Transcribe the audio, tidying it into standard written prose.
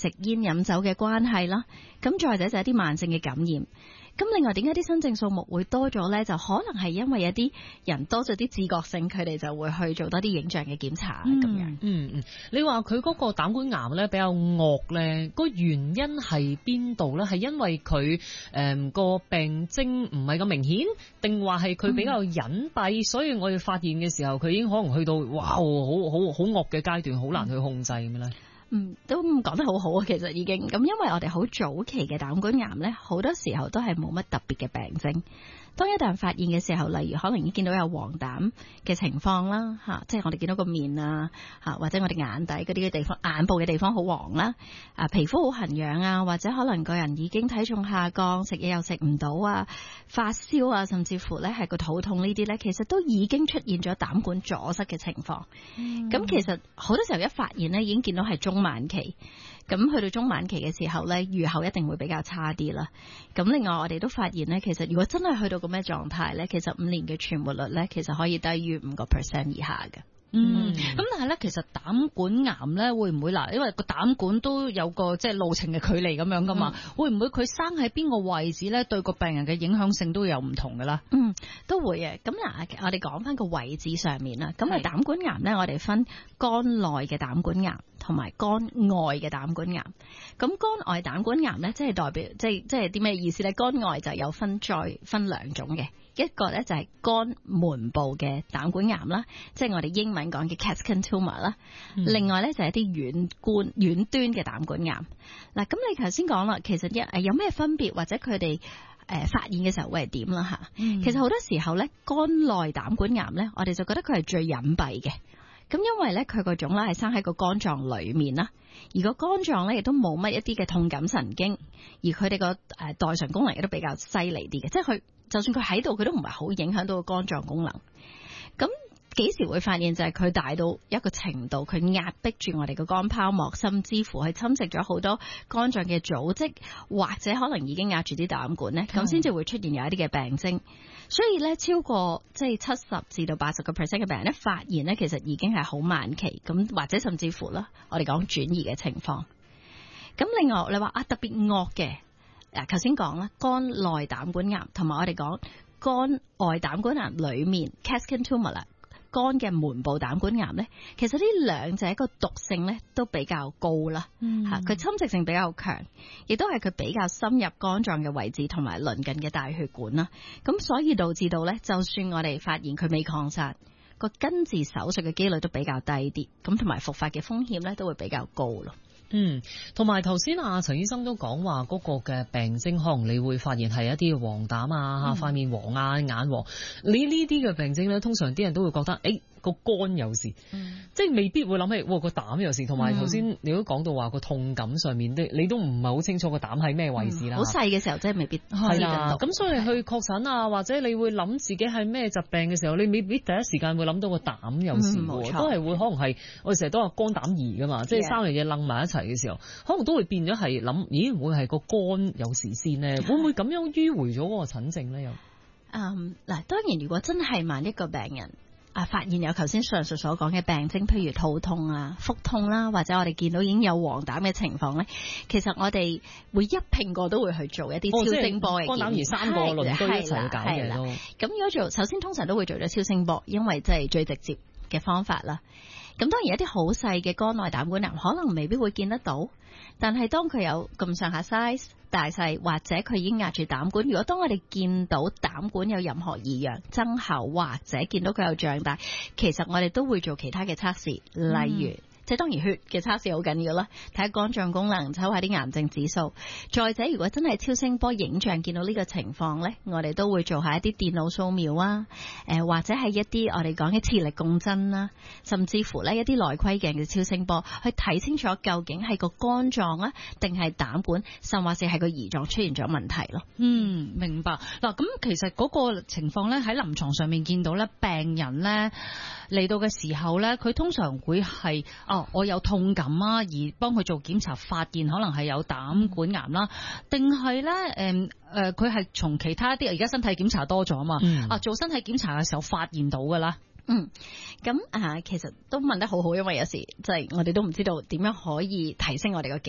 食煙飲酒嘅關係啦。咁再者就係一啲慢性嘅感染。咁另外點解啲新症數目會多咗咧？就可能係因為有啲人多咗啲自覺性，佢哋就會去做多啲影像嘅檢查咁樣。 你話佢嗰個膽管癌咧比較惡咧，個原因係邊度咧？係因為佢個病徵唔係咁明顯，定話係佢比較隱蔽，所以我哋發現嘅時候，佢已經可能去到哇好惡嘅階段，好難去控制咁咧。 都講得好好啊，其實已經咁，因為我哋好早期嘅膽管癌咧，好多時候都係冇乜特別嘅病徵。當一旦發現嘅時候，例如可能已經見到有黃疸嘅情況啦，即係我哋見到個面啊，或者我哋眼底嗰啲嘅地方、眼部嘅地方好黃啦，皮膚好痕癢啊，或者可能個人已經體重下降，食嘢又食唔到啊，發燒啊，甚至乎咧係個肚痛呢啲咧，其實都已經出現咗膽管阻塞嘅情況。咁其實好多時候一發現咧，已經見到係中晚期。咁去到中晚期嘅時候咧，預後一定會比較差啲啦。咁另外我哋都發現咧，其實如果真係去到咁嘅狀態咧，其實5年嘅存活率咧，其實可以低於5% 以下嘅。 咁但係咧，其實膽管癌咧會唔會因為個膽管都有個即係路程嘅距離咁樣噶嘛，會唔會佢生喺邊個位置咧，對個病人嘅影響性都有唔同噶啦？ 都會嘅。咁我哋講翻個位置上面啦。咁膽管癌咧，我哋分肝內嘅膽管癌同埋肝外嘅膽管癌。咁肝外膽管癌咧，即係代表即係啲咩意思咧？肝外就有再分兩種嘅。一個咧就係肝門部嘅膽管癌啦，即係我哋英文講嘅 Cascade tumor 啦。另外咧就係一啲遠端嘅膽管癌。嗱，咁你頭先講啦，其實有咩分別或者佢哋發現嘅時候會係點啦吓？其實好多時候咧，肝內膽管癌咧，我哋就覺得佢係最隱蔽嘅。咁因為咧佢個種咧係生喺個肝臟裏面啦，而個肝臟咧亦都冇乜一啲嘅痛感神經，而佢哋個代償功能亦都比較犀利啲嘅，即係佢就算佢喺度，佢都唔係好影響到個肝臟功能。咁幾時會發現就係佢大到一個程度，佢壓迫住我哋個肝泡膜，甚至乎係侵蝕咗好多肝臟嘅組織，或者可能已經壓住啲膽管咧，咁先至會出現有一啲嘅病徵。所以咧，超過即係70%至到80%嘅病人咧，發現咧其實已經係好晚期，咁或者甚至乎啦，我哋講轉移嘅情況。咁另外你話特別惡嘅，頭先講啦，肝內膽管癌同埋我哋講肝外膽管癌裏面 Cascade tumor 啦。肝嘅門部膽管癌咧，其實呢兩者個毒性咧都比較高啦，佢侵蝕性比較強，亦都係佢比較深入肝臟嘅位置同埋鄰近嘅大血管啦，咁所以導致到咧，就算我哋發現佢未擴散，個根治手術嘅機率都比較低啲，咁同埋復發嘅風險咧都會比較高咯。 同埋頭先陳醫生都講話嗰個嘅病徵，可能你會發現係一啲黃疸啊，塊面黃啊，眼黃。你呢啲嘅病徵咧，通常啲人都會覺得，個肝有事，即係未必會諗起，個膽有事。同埋頭先你都講到話個痛感上面，你都唔係好清楚個膽喺咩位置啦。 好細嘅時候真係未必係啦。咁所以你去確診啊，或者你會諗自己係咩疾病嘅時候，你未必第一時間會諗到個膽有事喎，都係會可能係我哋成日都話肝膽胰噶嘛，即係三樣嘢楞埋一齊嘅時候，可能都會變咗係諗，咦會係個肝有事先呢？會唔會咁樣迂迴咗嗰個診症咧？又嗱，當然如果真係萬一個病人發現有頭先上述所講嘅病徵，譬如肚痛啊、腹痛啦，或者我哋見到已經有黃疸嘅情況咧，其實我哋會一併過都會去做一啲超聲波嘅檢查， 肝膽胰3個輪居一齊搞嘅都。 咁如果首先通常都會做咗超聲波，因為即係最直接嘅方法啦。咁當然一啲好細嘅肝內膽管癌可能未必會見得到，但係當佢有咁上下 size 大細，或者佢已經壓住膽管，如果當我哋見到膽管有任何異樣、增厚，或者見到佢有脹大，其實我哋都會做其他嘅測試，例如即係當然血嘅測試好緊要啦，睇下肝臟功能，抽下啲癌症指數。再者，如果真係超聲波影像見到呢個情況咧，我哋都會做下一啲電腦掃描啊，或者係一啲我哋講嘅磁力共振啦，甚至乎咧一啲內窺鏡嘅超聲波，去睇清楚究竟係個肝臟啊，定係膽管，甚或是係個胰臟出現咗問題咯。 明白。嗱，咁其實嗰個情況咧喺臨床上面見到咧，病人咧嚟到嘅時候咧，佢通常會係我有痛感啊，而幫佢做檢查，發現可能係有膽管癌啦，定係咧佢係從其他啲而家身體檢查多咗啊嘛，做身體檢查嘅時候發現到㗎啦。咁其實都問得好好，因為有時即係我哋都唔知道點樣可以提升我哋個技